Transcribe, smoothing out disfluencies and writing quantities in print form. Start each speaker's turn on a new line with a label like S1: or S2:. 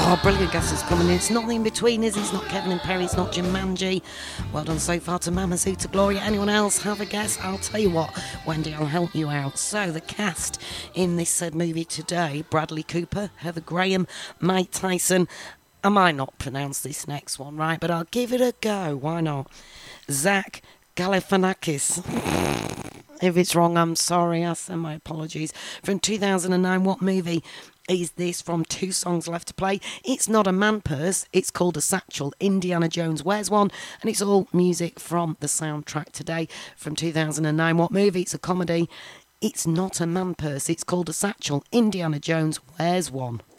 S1: Oh, brilliant guesses coming in. It's not the In-Betweeners, it's not Kevin and Perry, it's not Jumanji. Well done so far to Mama Zoo, to Gloria. Anyone else have a guess? I'll tell you what, Wendy, I'll help you out. So, the cast in this said movie today: Bradley Cooper, Heather Graham, Mike Tyson. I might not pronounce this next one right, but I'll give it a go. Why not? Zach Galifianakis. If it's wrong, I'm sorry. I send my apologies. From 2009, what movie is this from Two Songs Left to Play? It's not a man purse, it's called a satchel. Indiana Jones wears one, and it's all music from the soundtrack today. From 2009, what movie? It's a comedy. It's not a man purse, it's called a satchel. Indiana Jones wears one.